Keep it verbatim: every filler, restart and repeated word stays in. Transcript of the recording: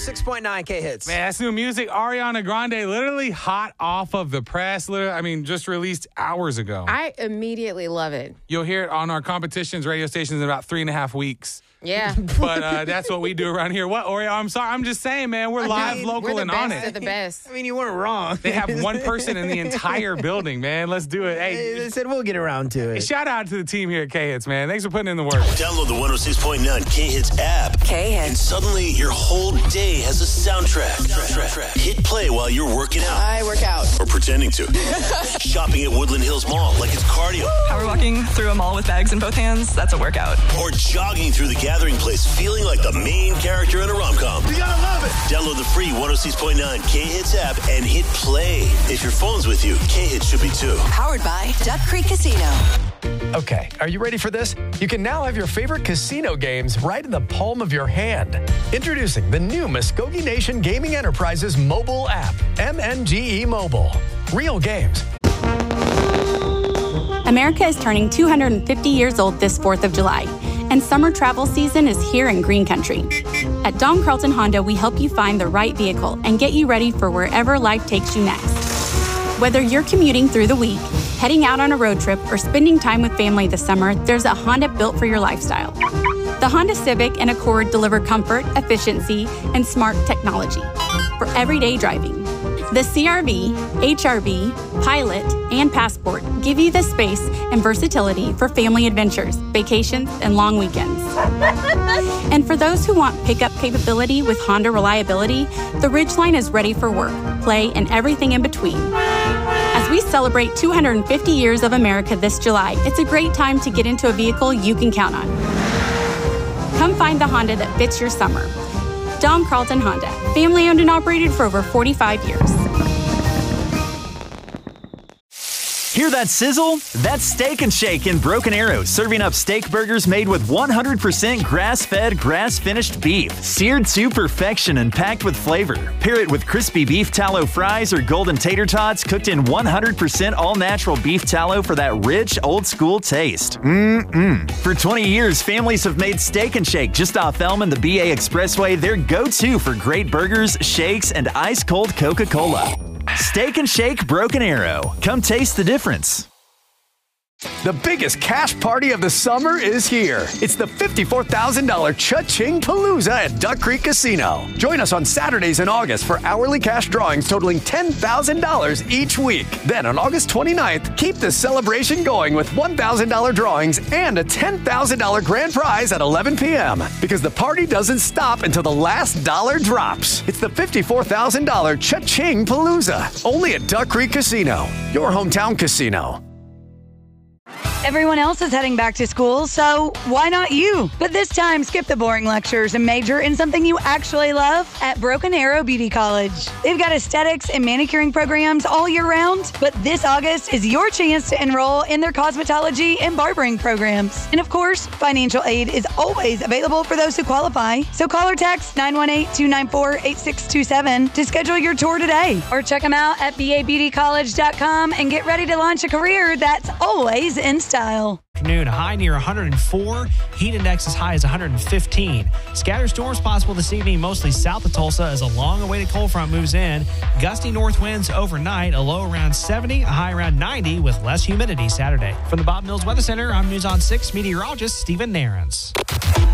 six point nine K-Hits. Man, that's new music. Ariana Grande, literally hot off of the press. Literally, I mean, just released hours ago. I immediately love it. You'll hear it on our competitions radio stations in about three and a half weeks. Yeah. But uh, that's what we do around here. What, Oreo? I'm sorry. I'm just saying, man. We're I live, mean, local, We're the and best on of it. the best. I mean, you weren't wrong. They have one person in the entire building, man. Let's do it. Hey, They said we'll get around to it. shout out to the team here at K-Hits, man. Thanks for putting in the work. Download the one oh six point nine K-Hits app. K-Hits. And suddenly your whole day has a soundtrack. Hit play while you're working out. I work out. Or pretending to. Shopping at Woodland Hills Mall like it's cardio. Power walking through a mall with bags in both hands, that's a workout. Or jogging through the gathering place feeling like the main character in a rom-com. You gotta love it. Download the free one oh six point nine K-Hits app and hit play. If your phone's with you, K-Hits should be too. Powered by Duck Creek Casino. Okay, are you ready for this? You can now have your favorite casino games right in the palm of your hand. Introducing the new Muskogee Nation Gaming Enterprises mobile app, M N G E Mobile. Real games. America is turning two hundred fifty years old this fourth of July, and summer travel season is here in Green Country. At Don Carlton Honda, we help you find the right vehicle and get you ready for wherever life takes you next. Whether you're commuting through the week, heading out on a road trip, or spending time with family this summer, there's a Honda built for your lifestyle. The Honda Civic and Accord deliver comfort, efficiency, and smart technology for everyday driving. The C R V, H R V, Pilot, and Passport give you the space and versatility for family adventures, vacations, and long weekends. And for those who want pickup capability with Honda reliability, the Ridgeline is ready for work, play, and everything in between. As we celebrate two hundred fifty years of America this July, it's a great time to get into a vehicle you can count on. Come find the Honda that fits your summer. Don Carlton Honda, family owned and operated for over forty-five years. Hear that sizzle? That's Steak and Shake in Broken Arrow, serving up steak burgers made with one hundred percent grass-fed, grass-finished beef, seared to perfection and packed with flavor. Pair it with crispy beef tallow fries or golden tater tots cooked in one hundred percent all-natural beef tallow for that rich, old-school taste. Mmm-mmm. For twenty years, families have made Steak and Shake just off Elm and the B A Expressway their go-to for great burgers, shakes, and ice-cold Coca-Cola. Steak and Shake Broken Arrow. Come taste the difference. The biggest cash party of the summer is here. It's the fifty-four thousand dollars Cha-Ching Palooza at Duck Creek Casino. Join us on Saturdays in August for hourly cash drawings totaling ten thousand dollars each week. Then on August twenty-ninth, keep the celebration going with one thousand dollars drawings and a ten thousand dollars grand prize at eleven p.m. Because the party doesn't stop until the last dollar drops. It's the fifty-four thousand dollars Cha-Ching Palooza. Only at Duck Creek Casino, your hometown casino. Everyone else is heading back to school, so why not you? But this time, skip the boring lectures and major in something you actually love at Broken Arrow Beauty College. They've got aesthetics and manicuring programs all year round, but this August is your chance to enroll in their cosmetology and barbering programs. And of course, financial aid is always available for those who qualify. So call or text nine one eight, two nine four, eight six two seven to schedule your tour today. Or check them out at b a beauty college dot com and get ready to launch a career that's always in style. Afternoon, a high near one hundred four. Heat index as high as one hundred fifteen. Scattered storms possible this evening, mostly south of Tulsa as a long-awaited cold front moves in. Gusty north winds overnight, a low around seventy, a high around ninety with less humidity Saturday. From the Bob Mills Weather Center, I'm News on six meteorologist Stephen Narens.